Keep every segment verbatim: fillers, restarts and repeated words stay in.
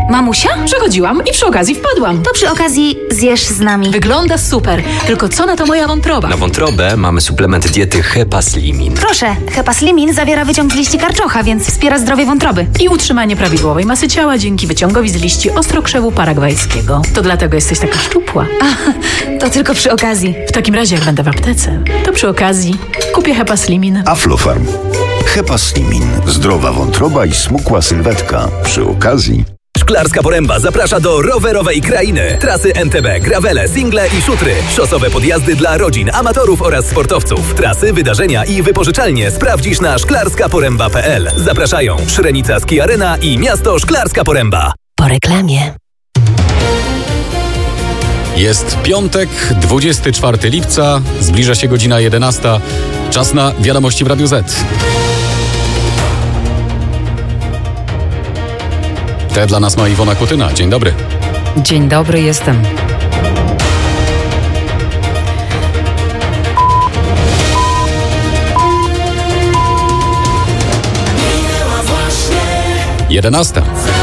Mamusia? Przechodziłam i przy okazji wpadłam. To przy okazji zjesz z nami. Wygląda super, tylko co na to moja wątroba? Na wątrobę mamy suplement diety Hepaslimin. Proszę, Hepaslimin zawiera wyciąg z liści karczocha, więc wspiera zdrowie wątroby. I utrzymanie prawidłowej masy ciała dzięki wyciągowi z liści ostrokrzewu paragwajskiego. To dlatego jesteś taka szczupła. A, to tylko przy okazji. W takim razie, jak będę w aptece, to przy okazji kupię Hepaslimin. Aflofarm. Hepaslimin. Zdrowa wątroba i smukła sylwetka. Przy okazji. Szklarska Poręba zaprasza do rowerowej krainy. Trasy N T B, gravele, single i szutry. Szosowe podjazdy dla rodzin, amatorów oraz sportowców. Trasy, wydarzenia i wypożyczalnie sprawdzisz na szklarska poręba kropka p l. Zapraszają Szrenica Ski Arena i miasto Szklarska Poręba. Po reklamie. Jest piątek, dwudziestego czwartego lipca, zbliża się godzina jedenasta. Czas na wiadomości w Radiu Z. Te dla nas ma Iwona Kutyna. Dzień dobry. Dzień dobry, jestem. jedenasta.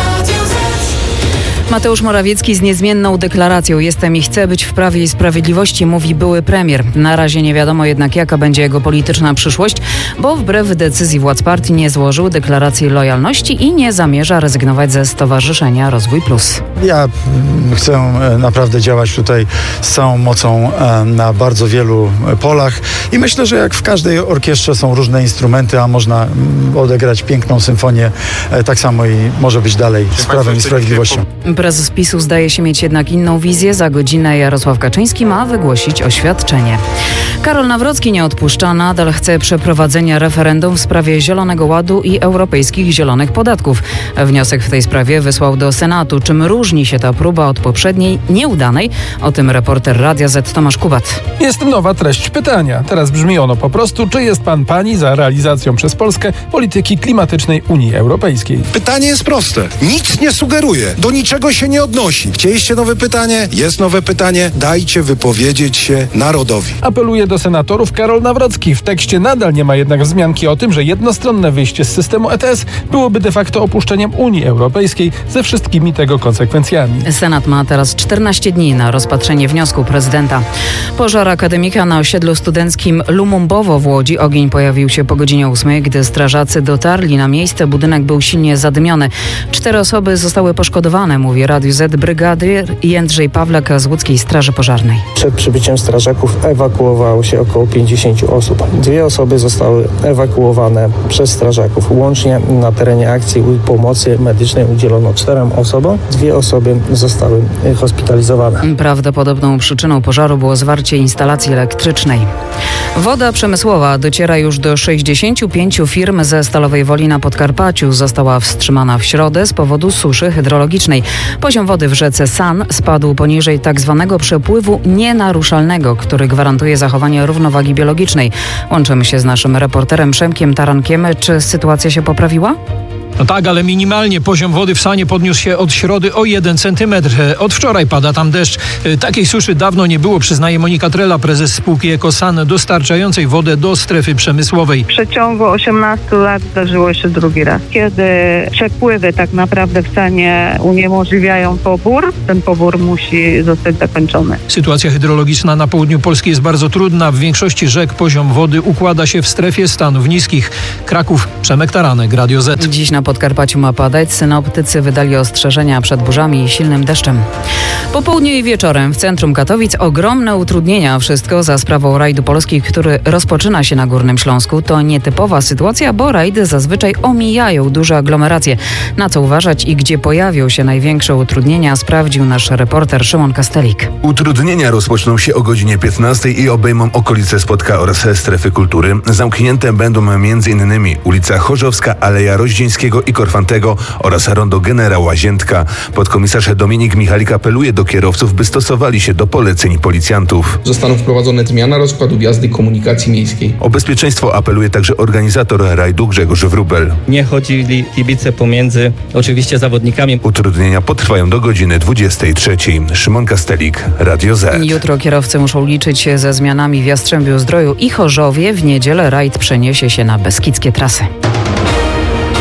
Mateusz Morawiecki z niezmienną deklaracją jestem i chcę być w Prawie i Sprawiedliwości, mówi były premier. Na razie nie wiadomo jednak, jaka będzie jego polityczna przyszłość, bo wbrew decyzji władz partii nie złożył deklaracji lojalności i nie zamierza rezygnować ze Stowarzyszenia Rozwój Plus. Ja chcę naprawdę działać tutaj z całą mocą na bardzo wielu polach i myślę, że jak w każdej orkiestrze są różne instrumenty, a można odegrać piękną symfonię, tak samo i może być dalej z Prawem i Sprawiedliwością. Prezes PiSu zdaje się mieć jednak inną wizję. Za godzinę Jarosław Kaczyński ma wygłosić oświadczenie. Karol Nawrocki nie odpuszcza, nadal chce przeprowadzenia referendum w sprawie Zielonego Ładu i europejskich zielonych podatków. Wniosek w tej sprawie wysłał do Senatu. Czym różni się ta próba od poprzedniej, nieudanej? O tym reporter Radia Z Tomasz Kubat. Jest nowa treść pytania. Teraz brzmi ono po prostu, czy jest pan pani za realizacją przez Polskę polityki klimatycznej Unii Europejskiej? Pytanie jest proste. Nic nie sugeruje. Do niczego się nie odnosi. Chcieliście nowe pytanie? Jest nowe pytanie. Dajcie wypowiedzieć się narodowi. Apeluje do senatorów Karol Nawrocki. W tekście nadal nie ma jednak wzmianki o tym, że jednostronne wyjście z systemu E T S byłoby de facto opuszczeniem Unii Europejskiej ze wszystkimi tego konsekwencjami. Senat ma teraz czternaście dni na rozpatrzenie wniosku prezydenta. Pożar akademika na osiedlu studenckim Lumumbowo w Łodzi. Ogień pojawił się po godzinie ósmej, gdy strażacy dotarli na miejsce. Budynek był silnie zadymiony. Cztery osoby zostały poszkodowane, mówi Radiu Z brygadyr Jędrzej Pawlak z łódzkiej Straży Pożarnej. Przed przybyciem strażaków ewakuowało się około pięćdziesięciu osób. Dwie osoby zostały ewakuowane przez strażaków. Łącznie na terenie akcji pomocy medycznej udzielono czterem osobom. Dwie osoby zostały hospitalizowane. Prawdopodobną przyczyną pożaru było zwarcie instalacji elektrycznej. Woda przemysłowa dociera już do sześćdziesięciu pięciu firm ze Stalowej Woli na Podkarpaciu. Została wstrzymana w środę z powodu suszy hydrologicznej. Poziom wody w rzece San spadł poniżej tak zwanego przepływu nienaruszalnego, który gwarantuje zachowanie równowagi biologicznej. Łączymy się z naszym reporterem Przemkiem Tarankiem. Czy sytuacja się poprawiła? No tak, ale minimalnie. Poziom wody w Sanie podniósł się od środy o jeden centymetr. Od wczoraj pada tam deszcz. Takiej suszy dawno nie było, przyznaje Monika Trela, prezes spółki Ekosan, dostarczającej wodę do strefy przemysłowej. W przeciągu osiemnastu lat zdarzyło się drugi raz. Kiedy przepływy tak naprawdę w Sanie uniemożliwiają pobór, ten pobór musi zostać zakończony. Sytuacja hydrologiczna na południu Polski jest bardzo trudna. W większości rzek poziom wody układa się w strefie stanów niskich. Kraków, Przemek Taranek, Radio Z. Dziś na Podkarpaciu ma padać. Synoptycy wydali ostrzeżenia przed burzami i silnym deszczem. Po południu i wieczorem w centrum Katowic ogromne utrudnienia. Wszystko za sprawą rajdu Polski, który rozpoczyna się na Górnym Śląsku. To nietypowa sytuacja, bo rajdy zazwyczaj omijają duże aglomeracje. Na co uważać i gdzie pojawią się największe utrudnienia, sprawdził nasz reporter Szymon Kastelik. Utrudnienia rozpoczną się o godzinie piętnastej i obejmą okolice Spodka oraz strefy kultury. Zamknięte będą m.in. ulica Chorzowska, Aleja Roździeńskiego i Korfantego oraz rondo Generała Ziętka. Podkomisarz Dominik Michalik apeluje do kierowców, by stosowali się do poleceń policjantów. Zostaną wprowadzone zmiana rozkładu jazdy komunikacji miejskiej. O bezpieczeństwo apeluje także organizator rajdu Grzegorz Wróbel. Nie chodzili kibice pomiędzy oczywiście zawodnikami. Utrudnienia potrwają do godziny dwudziestej trzeciej. Szymon Kastelik, Radio Z. Jutro kierowcy muszą liczyć się ze zmianami w Jastrzębiu-Zdroju i Chorzowie. W niedzielę rajd przeniesie się na beskidzkie trasy.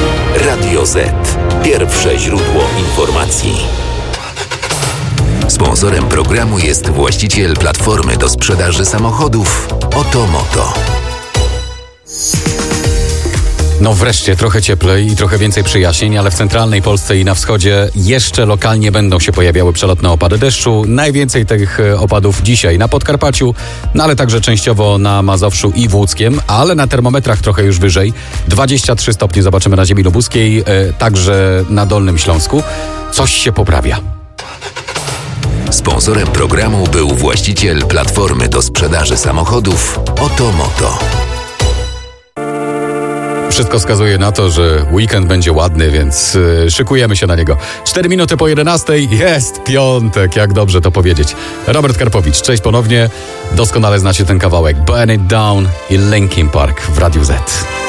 Radio Z. Pierwsze źródło informacji. Sponsorem programu jest właściciel platformy do sprzedaży samochodów Otomoto. No wreszcie trochę cieplej i trochę więcej przyjaźnień, ale w centralnej Polsce i na wschodzie jeszcze lokalnie będą się pojawiały przelotne opady deszczu. Najwięcej tych opadów dzisiaj na Podkarpaciu, no ale także częściowo na Mazowszu i w Łódzkiem, ale na termometrach trochę już wyżej. dwadzieścia trzy stopnie zobaczymy na ziemi lubuskiej, także na Dolnym Śląsku. Coś się poprawia. Sponsorem programu był właściciel platformy do sprzedaży samochodów Otomoto. Wszystko wskazuje na to, że weekend będzie ładny, więc yy, szykujemy się na niego. Cztery minuty po jedenastej, jest piątek, jak dobrze to powiedzieć. Robert Karpowicz, cześć ponownie. Doskonale znacie ten kawałek. Burn It Down i Linkin Park w Radiu Z.